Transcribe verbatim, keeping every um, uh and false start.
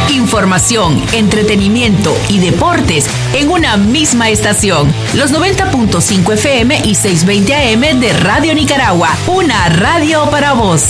Información, entretenimiento y deportes en una misma estación. Los noventa punto cinco F M y seiscientos veinte A M de Radio Nicaragua. Una radio para vos.